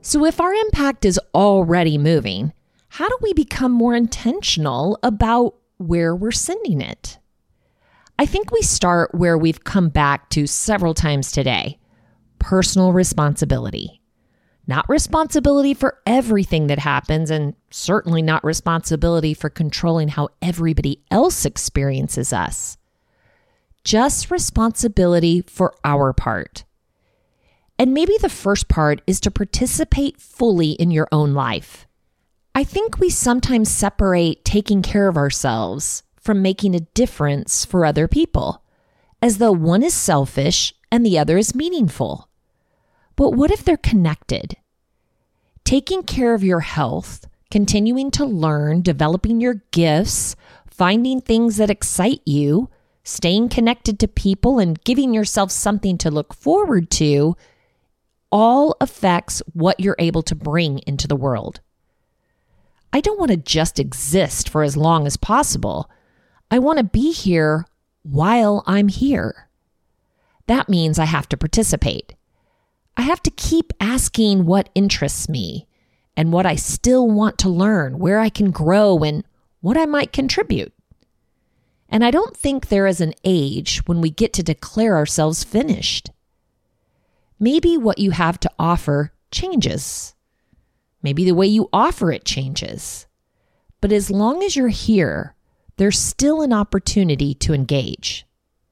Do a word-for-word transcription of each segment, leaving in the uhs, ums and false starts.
So if our impact is already moving, how do we become more intentional about where we're sending it? I think we start where we've come back to several times today: personal responsibility. Not responsibility for everything that happens, and certainly not responsibility for controlling how everybody else experiences us. Just responsibility for our part. And maybe the first part is to participate fully in your own life. I think we sometimes separate taking care of ourselves from making a difference for other people, as though one is selfish and the other is meaningful. But what if they're connected? Taking care of your health, continuing to learn, developing your gifts, finding things that excite you, staying connected to people, and giving yourself something to look forward to, all affects what you're able to bring into the world. I don't want to just exist for as long as possible. I want to be here while I'm here. That means I have to participate. I have to keep asking what interests me and what I still want to learn, where I can grow, and what I might contribute. And I don't think there is an age when we get to declare ourselves finished. Maybe what you have to offer changes. Maybe the way you offer it changes. But as long as you're here, there's still an opportunity to engage.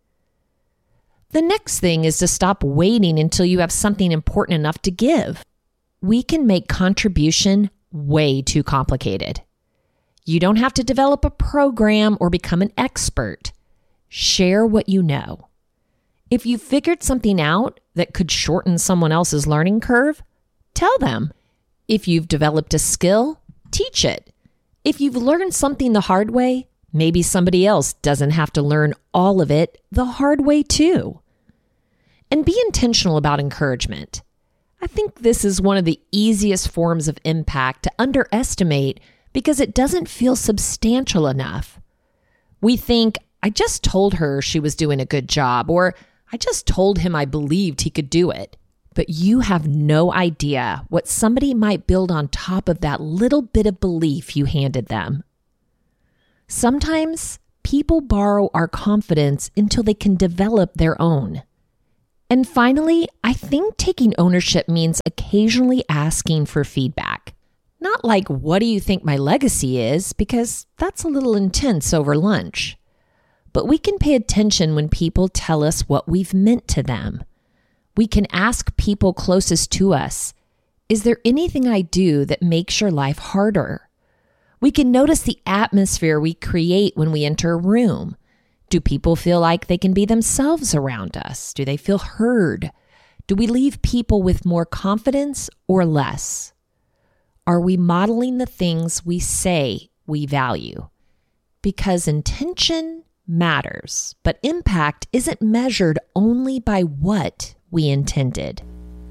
The next thing is to stop waiting until you have something important enough to give. We can make contribution way too complicated. You don't have to develop a program or become an expert. Share what you know. If you figured something out that could shorten someone else's learning curve, tell them. If you've developed a skill, teach it. If you've learned something the hard way, maybe somebody else doesn't have to learn all of it the hard way too. And be intentional about encouragement. I think this is one of the easiest forms of impact to underestimate because it doesn't feel substantial enough. We think, I just told her she was doing a good job, or I just told him I believed he could do it. But you have no idea what somebody might build on top of that little bit of belief you handed them. Sometimes people borrow our confidence until they can develop their own. And finally, I think taking ownership means occasionally asking for feedback. Not like, what do you think my legacy is? Because that's a little intense over lunch. But we can pay attention when people tell us what we've meant to them. We can ask people closest to us, is there anything I do that makes your life harder? We can notice the atmosphere we create when we enter a room. Do people feel like they can be themselves around us? Do they feel heard? Do we leave people with more confidence or less? Are we modeling the things we say we value? Because intention matters, but impact isn't measured only by what we intended.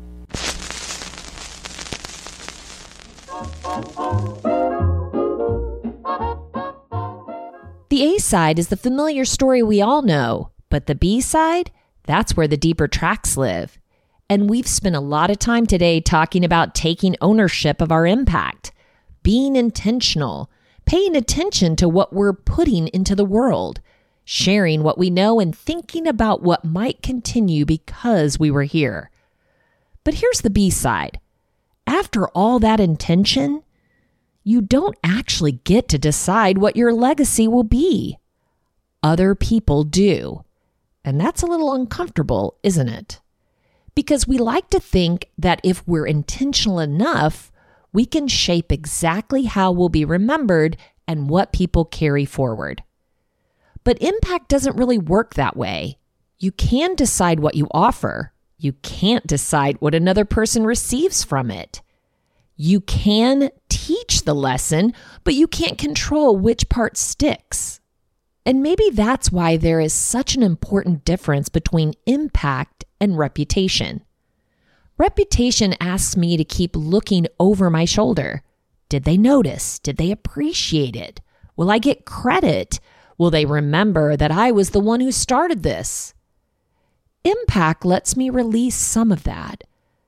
The A side is the familiar story we all know, but the B side, that's where the deeper tracks live. And we've spent a lot of time today talking about taking ownership of our impact, being intentional, paying attention to what we're putting into the world, sharing what we know, and thinking about what might continue because we were here. But here's the B side. After all that intention, you don't actually get to decide what your legacy will be. Other people do. And that's a little uncomfortable, isn't it? Because we like to think that if we're intentional enough, we can shape exactly how we'll be remembered and what people carry forward. But impact doesn't really work that way. You can decide what you offer. You can't decide what another person receives from it. You can teach the lesson, but you can't control which part sticks. And maybe that's why there is such an important difference between impact and reputation. Reputation asks me to keep looking over my shoulder. Did they notice? Did they appreciate it? Will I get credit? Will they remember that I was the one who started this? Impact lets me release some of that. I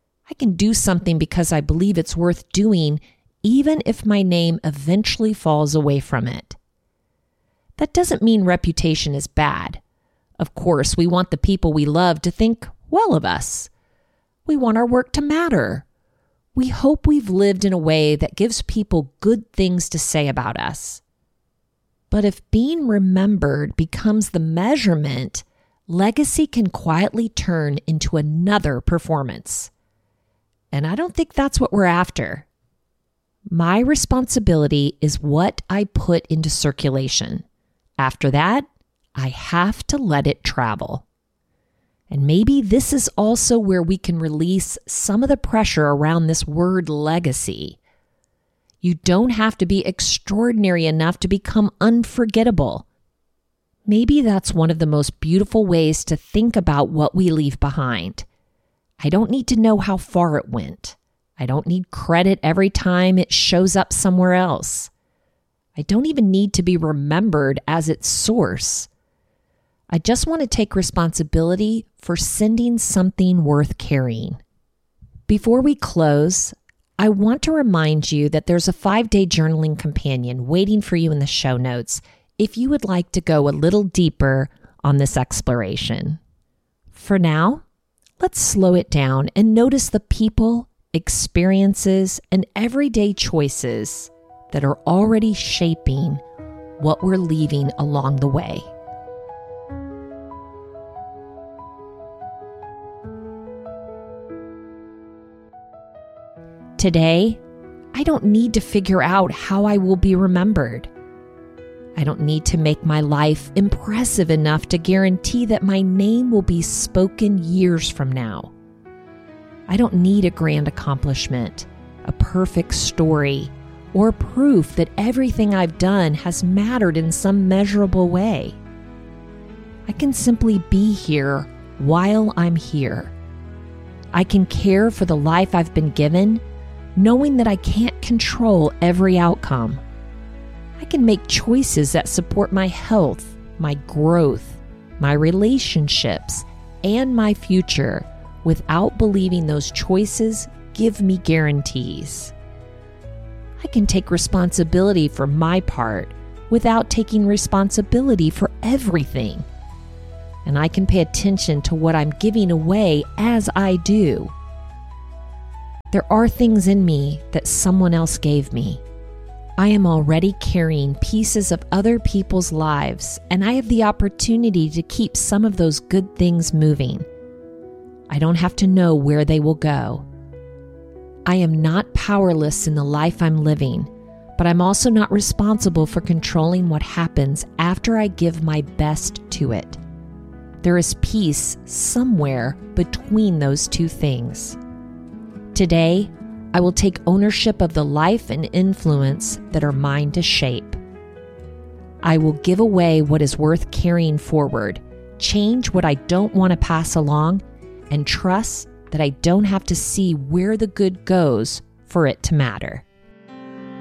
can do something because I believe it's worth doing, even if my name eventually falls away from it. That doesn't mean reputation is bad. Of course, we want the people we love to think well of us. We want our work to matter. We hope we've lived in a way that gives people good things to say about us. But if being remembered becomes the measurement, legacy can quietly turn into another performance. And I don't think that's what we're after. My responsibility is what I put into circulation. After that, I have to let it travel. And maybe this is also where we can release some of the pressure around this word legacy. You don't have to be extraordinary enough to become unforgettable. Maybe that's one of the most beautiful ways to think about what we leave behind. I don't need to know how far it went. I don't need credit every time it shows up somewhere else. I don't even need to be remembered as its source. I just want to take responsibility for sending something worth carrying. Before we close, I want to remind you that there's a five-day journaling companion waiting for you in the show notes if you would like to go a little deeper on this exploration. For now, let's slow it down and notice the people, experiences, and everyday choices that are already shaping what we're leaving along the way. Today, I don't need to figure out how I will be remembered. I don't need to make my life impressive enough to guarantee that my name will be spoken years from now. I don't need a grand accomplishment, a perfect story, or proof that everything I've done has mattered in some measurable way. I can simply be here while I'm here. I can care for the life I've been given, knowing that I can't control every outcome. I can make choices that support my health, my growth, my relationships, and my future without believing those choices give me guarantees. I can take responsibility for my part without taking responsibility for everything. And I can pay attention to what I'm giving away as I do. There are things in me that someone else gave me. I am already carrying pieces of other people's lives, and I have the opportunity to keep some of those good things moving. I don't have to know where they will go. I am not powerless in the life I'm living, but I'm also not responsible for controlling what happens after I give my best to it. There is peace somewhere between those two things. Today, I will take ownership of the life and influence that are mine to shape. I will give away what is worth carrying forward, change what I don't want to pass along, and trust that I don't have to see where the good goes for it to matter.